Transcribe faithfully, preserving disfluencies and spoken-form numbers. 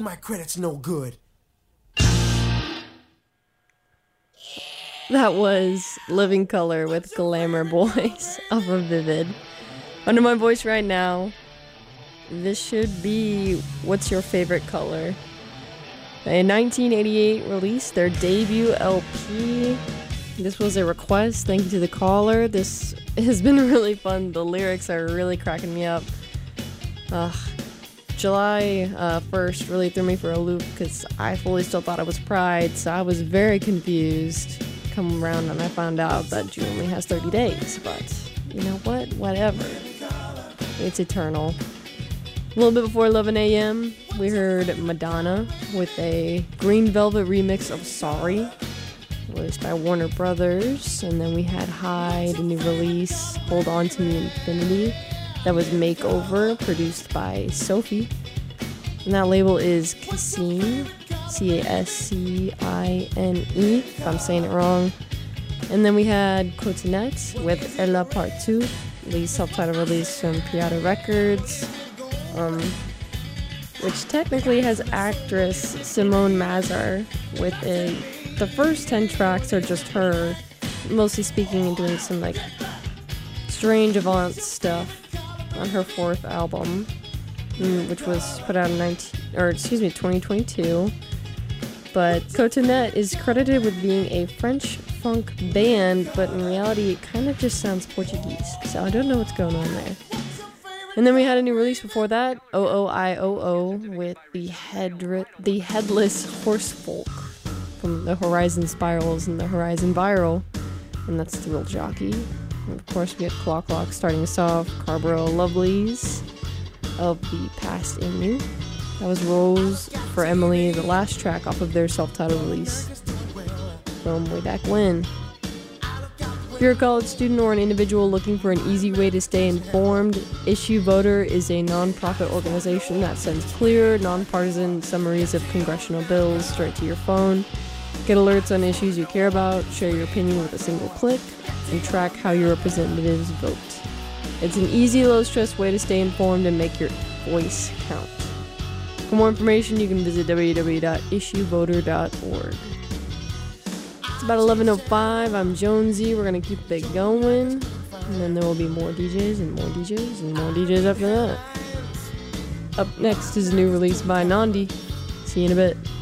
my credit's no good. That was Living Color with Glamour Boys off of Vivid. Under my voice right now, this should be What's Your Favorite Color? A nineteen eighty-eight release, their debut L P. This was a request. Thank you to the caller. This has been really fun. The lyrics are really cracking me up. Ugh. July uh, first really threw me for a loop because I fully still thought it was Pride, so I was very confused. Come around and I found out that June only has thirty days, but you know what? Whatever. It's eternal. A little bit before eleven a.m., we heard Madonna with a Green Velvet remix of Sorry, released by Warner Brothers. And then we had Hyde, a new release, Hold On To Me Infinity. That was Makeover, produced by Sophie. And that label is Cascine, C A S C I N E, if I'm saying it wrong. And then we had Cotonette with Ella Part two, the self-titled release from Piata Records, um, which technically has actress Simone Mazar with a... The first ten tracks are just her, mostly speaking and doing some, like, strange avant stuff on her fourth album, which was put out in nineteen, or excuse me, twenty twenty-two. But Cotonette is credited with being a French funk band, but in reality it kind of just sounds Portuguese, so I don't know what's going on there. And then we had a new release before that, O O I O O, with the head the Headless Horse Folk from the Horizon Spirals and the Horizon Viral, and that's Thrill Jockey. And of course we had Clock Lock starting us off, Carborough Lovelies of the Past in You. That was Rose for Emily, the last track off of their self-titled release from way back when. If you're a college student or an individual looking for an easy way to stay informed, Issue Voter is a non-profit organization that sends clear, nonpartisan summaries of congressional bills straight to your phone. Get alerts on issues you care about, share your opinion with a single click, and track how your representatives vote. It's an easy, low-stress way to stay informed and make your voice count. For more information, you can visit w w w dot issue voter dot org. It's about eleven oh five. I'm Jonesy. We're going to keep it going. And then there will be more D Js and more D Js and more D Js after that. Up next is a new release by Nandi. See you in a bit.